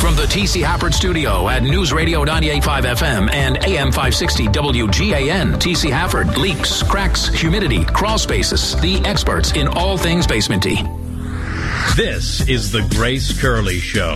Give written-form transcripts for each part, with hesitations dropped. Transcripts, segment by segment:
from the T.C. Hafford Studio at News Radio 98.5 FM and AM 560 WGAN. T.C. Hafford. Leaks, cracks, humidity, crawl spaces. The experts in all things basementy. This is the Grace Curley Show.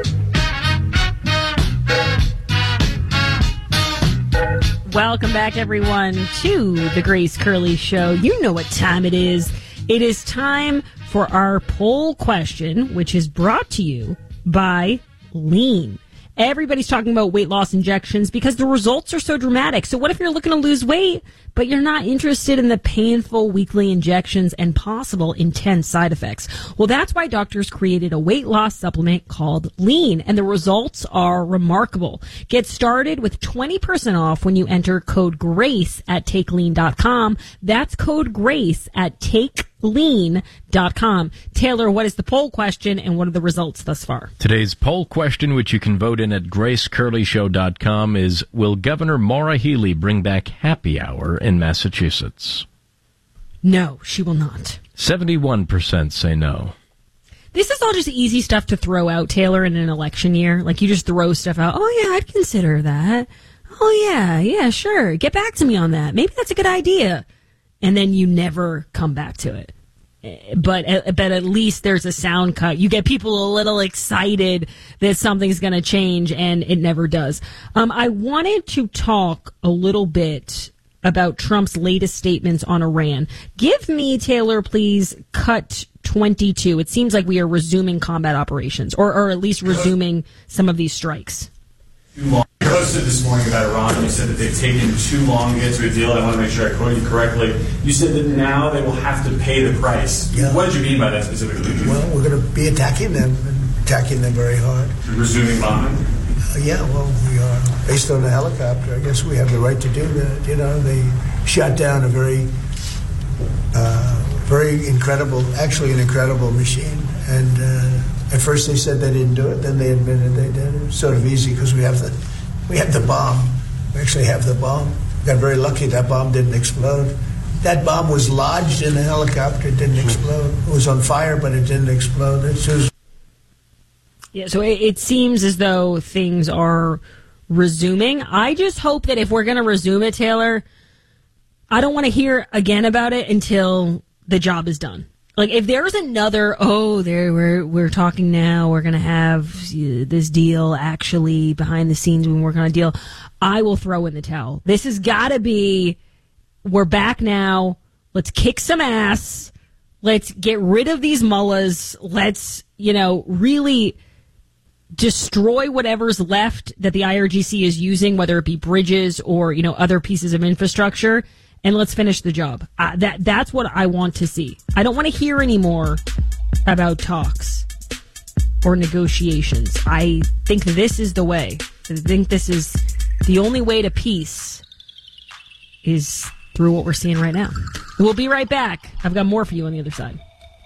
Welcome back, everyone, to the Grace Curley Show. You know what time it is. It is time for our poll question, which is brought to you by Lean. Everybody's talking about weight loss injections because the results are so dramatic. So what if you're looking to lose weight, but you're not interested in the painful weekly injections and possible intense side effects? Well, that's why doctors created a weight loss supplement called Lean, and the results are remarkable. Get started with 20% off when you enter code GRACE at TakeLean.com. That's code GRACE at TakeLean.com. Taylor, what is the poll question and what are the results thus far? Today's poll question, which you can vote in at GraceCurleyShow.com, is: will Governor Maura Healey bring back happy hour in Massachusetts? No, she will not. 71% say no. This is all just easy stuff to throw out, Taylor, in an election year. Like, you just throw stuff out. Oh, yeah, I'd consider that. Oh, yeah, sure. Get back to me on that. Maybe that's a good idea. And then you never come back to it. But at least there's a sound cut. You get people a little excited that something's going to change, and it never does. I wanted to talk a little bit about Trump's latest statements on Iran. Give me, Taylor, please, cut 22. It seems like we are resuming combat operations, or at least resuming some of these strikes. You posted this morning about Iran, and you said that they've taken too long to get to a deal. I want to make sure I quote you correctly. You said that now they will have to pay the price. Yeah. What did you mean by that specifically? Well, we're going to be attacking them very hard. Resuming bombing? Yeah, well, we are. Based on the helicopter, I guess we have the right to do that. You know, they shot down a very incredible, actually an incredible machine. And at first they said they didn't do it, then they admitted they did. It was sort of easy because we have the bomb. We actually have the bomb. Got very lucky that bomb didn't explode. That bomb was lodged in the helicopter. It didn't explode. It was on fire, but it didn't explode. Yeah, so it seems as though things are resuming. I just hope that if we're going to resume it, Taylor, I don't want to hear again about it until the job is done. Like, if there's another, we're talking now, we're going to have this deal actually behind the scenes, we've been working on a deal, I will throw in the towel. This has got to be, we're back now, let's kick some ass, let's get rid of these mullahs, let's, really destroy whatever's left that the IRGC is using, whether it be bridges or, other pieces of infrastructure, and let's finish the job. That's what I want to see. I don't want to hear any more about talks or negotiations. I think this is the way. I think this is the only way to peace is through what we're seeing right now. We'll be right back. I've got more for you on the other side.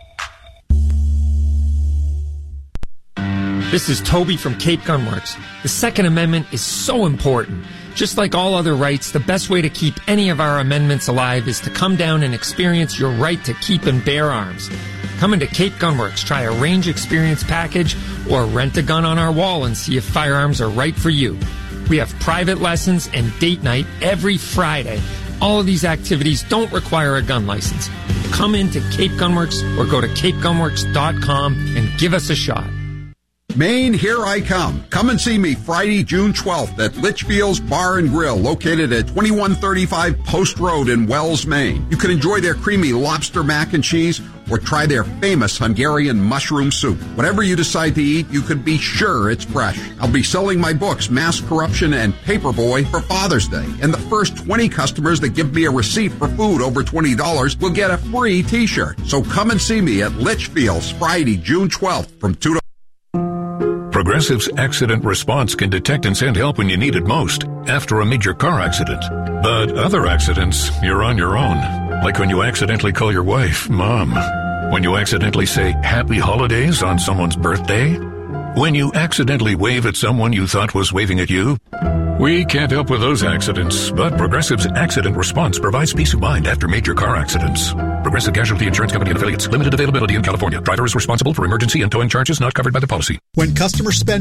This is Toby from Cape Gunworks. The Second Amendment is so important. Just like all other rights, the best way to keep any of our amendments alive is to come down and experience your right to keep and bear arms. Come into Cape Gunworks, try a range experience package, or rent a gun on our wall and see if firearms are right for you. We have private lessons and date night every Friday. All of these activities don't require a gun license. Come into Cape Gunworks or go to capegunworks.com and give us a shot. Maine, here I come. Come and see me Friday, June 12th at Litchfield's Bar and Grill, located at 2135 Post Road in Wells, Maine. You can enjoy their creamy lobster mac and cheese or try their famous Hungarian mushroom soup. Whatever you decide to eat, you can be sure it's fresh. I'll be selling my books, Mass Corruption and Paperboy, for Father's Day. And the first 20 customers that give me a receipt for food over $20 will get a free t-shirt. So come and see me at Litchfield's Friday, June 12th from 2 to Progressive's Accident Response can detect and send help when you need it most, after a major car accident. But other accidents, you're on your own. Like when you accidentally call your wife Mom. When you accidentally say Happy Holidays on someone's birthday. When you accidentally wave at someone you thought was waving at you. We can't help with those accidents, but Progressive's Accident Response provides peace of mind after major car accidents. Progressive Casualty Insurance Company and Affiliates. Limited availability in California. Driver is responsible for emergency and towing charges not covered by the policy. When customers spend